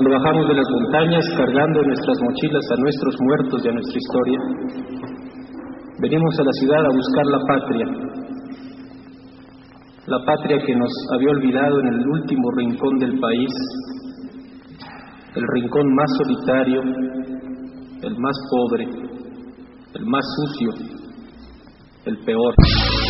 cuando bajamos de las montañas cargando en nuestras mochilas a nuestros muertos y a nuestra historia, venimos a la ciudad a buscar la patria que nos había olvidado en el último rincón del país, el rincón más solitario, el más pobre, el más sucio, el peor.